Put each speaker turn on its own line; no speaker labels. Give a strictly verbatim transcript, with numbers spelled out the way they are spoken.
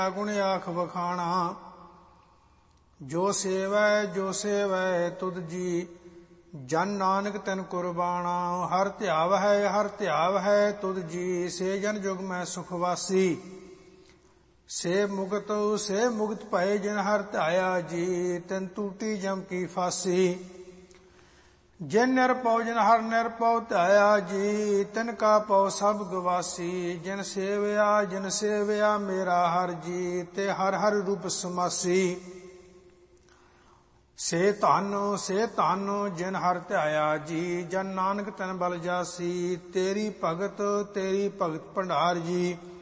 ਗੁਣ ਆਖ ਵਖਾਣਾ। ਜੋ ਸੇਵੈ ਜੋ ਸੇਵੈ ਤੁਧ ਜੀ, ਜਨ ਨਾਨਕ ਤਨ ਕੁਰਬਾਣਾ। ਹਰ ਧਿਆਵ ਹੈ ਹਰ ਧਿਆਵ ਹੈ ਤੁਧ ਜੀ, ਸੇ ਜਨ ਜੁਗ ਮੈਂ ਸੁਖ ਵਾਸੀ। ਸੇ ਮੁਕਤ ਸੇ ਮੁਕਤ ਭਏ ਜਿਨ ਹਰ ਧਿਆਇਆ ਜੀ, ਤਿਨ ਟੂਟੀ ਜਮ ਕੀ ਫਾਸੀ। ਜਿਨ ਨਿਰਭਉ ਜਿਨ ਹਰ ਨਿਰਭਉ ਧਿਆਇਆ ਜੀ, ਤਿਨ ਕਾ ਪਉ ਸਭ ਗਵਾਸੀ। ਜਿਨ ਸੇਵਿਆ ਜਿਨ ਸੇਵਿਆ ਮੇਰਾ ਹਰ ਜੀ, ਤੇ ਹਰ ਹਰ ਰੂਪ ਸਮਾਸੀ। ਸੇ ਧਨ ਸੇ ਧਨ ਜਿਨ ਹਰ ਧਿਆਇਆ ਜੀ, ਜਨ ਨਾਨਕ ਤਨ ਬਲ ਜਾਸੀ। ਤੇਰੀ ਭਗਤ ਤੇਰੀ ਭਗਤ ਭੰਡਾਰ ਜੀ,